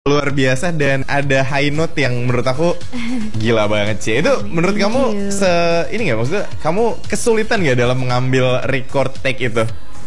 luar biasa dan ada high note yang menurut aku gila banget sih. Itu menurut kamu ini nggak, maksudnya kamu kesulitan nggak dalam mengambil record take itu?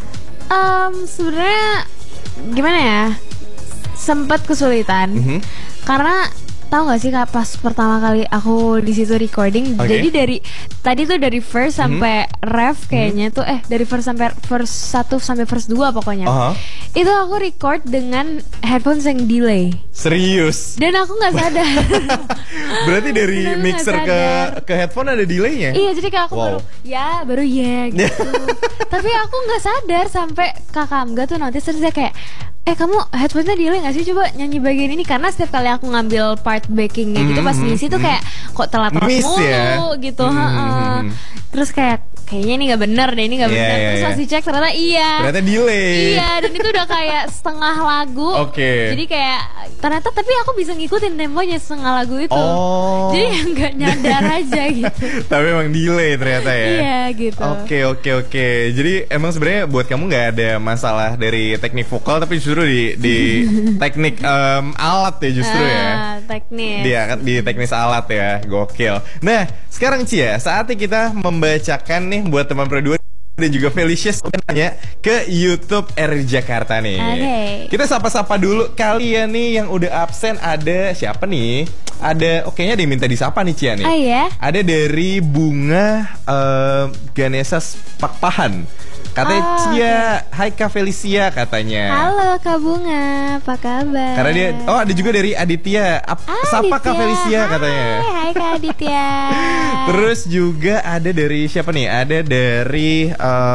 Sebenarnya gimana ya, sempat kesulitan karena tahu nggak sih Kak, pas pertama kali aku di situ recording, jadi dari tadi tuh dari verse sampai ref kayaknya tuh dari verse sampai verse 1 sampai verse 2 pokoknya. Itu aku record dengan headphones yang delay. Serius? Dan aku nggak sadar. Berarti dari mixer ke headphone ada delaynya? Iya, jadi kayak aku baru gitu. Tapi aku nggak sadar sampai Kakak Amga tuh notice, terus dia kayak, kamu headphone-nya delay gak sih? Coba nyanyi bagian ini. Karena setiap kali aku ngambil part backingnya gitu pas ngisi tuh kayak kok telat-telat mulu gitu. Terus kayaknya ini gak bener deh, ini gak bener. Terus pas dicek ternyata ternyata delay. Iya, dan itu udah kayak setengah lagu. Jadi kayak ternyata, tapi aku bisa ngikutin temponya setengah lagu itu. Jadi gak nyadar aja gitu. Tapi emang delay ternyata ya. Iya gitu. Oke. Jadi emang sebenarnya buat kamu gak ada masalah dari teknik vokal, tapi justru di teknik alat ya justru ya. Teknis. Di teknis alat ya. Gokil. Nah, sekarang Cia, saatnya kita membacakan nih buat teman Pro 2 dan juga Felicia nanya ke YouTube RRI Jakarta nih. Kita sapa-sapa dulu kalian nih yang udah absen. Ada siapa nih? Ada, kayaknya ada yang minta disapa nih Cia nih. Ada dari Bunga Ganesha Pakpahan. Katanya Cia, hai Kak Felicia katanya. Halo Kak Bunga, apa kabar? Karena dia, ada juga dari Aditya. Sapa Kak Felicia katanya. Hai Kak Aditya. Terus juga ada dari siapa nih? Ada dari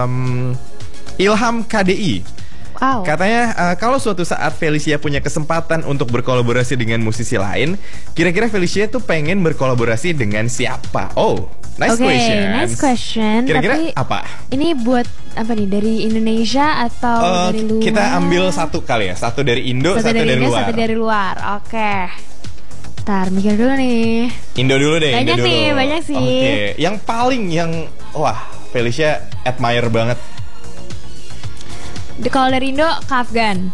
Ilham KDI. Katanya kalau suatu saat Felicia punya kesempatan untuk berkolaborasi dengan musisi lain, kira-kira Felicia tuh pengen berkolaborasi dengan siapa? Nice question. Kira-kira apa? Ini buat apa nih, dari Indonesia atau dari luar? Kita ambil satu kali ya, satu dari Indo, satu dari luar. Satu dari luar. Ntar mikir dulu nih. Indo dulu deh. Banyak sih. Yang paling Felicia admire banget. Kalau dari Indo, Kak Afgan.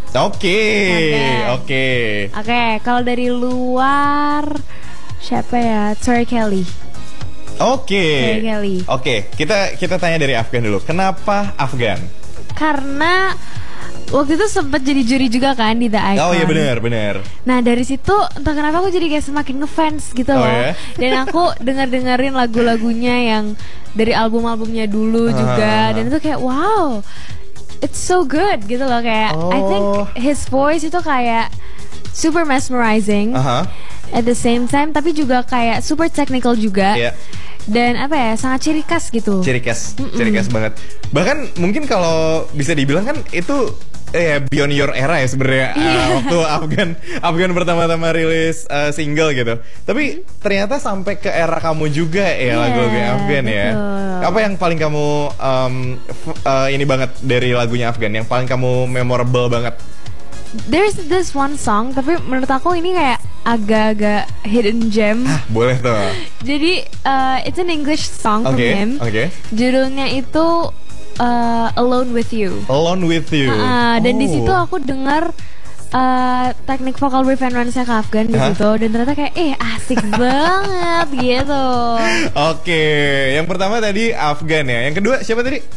Oke. Kalau dari luar siapa ya? Tori Kelly. Oke, kita tanya dari Afgan dulu. Kenapa Afgan? Karena waktu itu sempat jadi juri juga kan di The Icon. Oh iya, benar. Nah dari situ entah kenapa aku jadi kayak semakin ngefans gitu loh. Dan aku dengerin lagu-lagunya yang dari album-albumnya dulu juga. Dan itu kayak wow, it's so good gitu loh, kayak I think his voice itu kayak super mesmerizing at the same time, tapi juga kayak super technical juga. Dan sangat ciri khas gitu. Ciri khas banget. Bahkan mungkin kalau bisa dibilang kan itu beyond your era ya sebenarnya. Waktu Afgan pertama-tama rilis single gitu. Tapi ternyata sampai ke era kamu juga ya lagu-lagu Afgan ya. Apa yang paling kamu ini banget dari lagunya Afgan, yang paling kamu memorable banget? There's this one song, tapi menurut aku ini kayak agak-agak hidden gem. Boleh tuh. Jadi it's an English song from him. Judulnya itu Alone With You. Dan di situ aku dengar teknik vokal riff and runs-nya Kak Afgan di situ, dan ternyata kayak asik banget gitu. Yang pertama tadi Afgan ya. Yang kedua siapa tadi?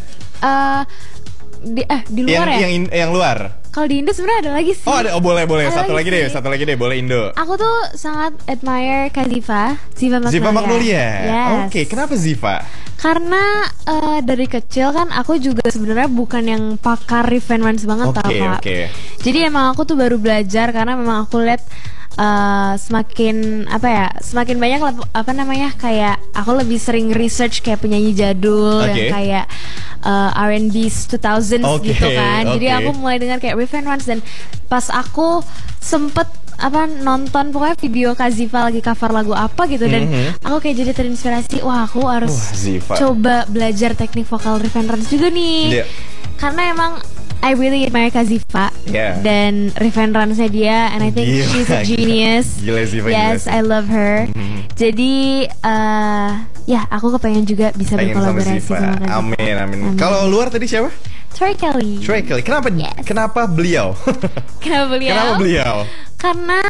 Di luar yang luar. Kalau di Indo sebenarnya ada lagi sih. Boleh. Satu lagi deh, boleh Indo. Aku tuh sangat admire Kak Ziva Magnolia. Kenapa Ziva? Karena dari kecil kan aku juga sebenarnya bukan yang pakar riff and runs banget Kak. Jadi emang aku tuh baru belajar karena memang aku lihat semakin banyak kayak aku lebih sering research kayak penyanyi jadul yang kayak R&B 2000s gitu kan. Jadi aku mulai dengar kayak riff and runs, dan pas aku sempet nonton pokoknya video Kak Ziva lagi cover lagu apa gitu, dan aku kayak jadi terinspirasi, aku harus coba belajar teknik vokal riff and runs juga nih. Karena emang I really admire Kak Ziva dan riff and runs-nya dia, and I think she's a genius. Yes, I love her. Jadi aku kepengen juga bisa berkolaborasi sama Kak Ziva. Amin. Kalau luar tadi siapa? Tori Kelly. Kenapa beliau? Kenapa beliau? Karena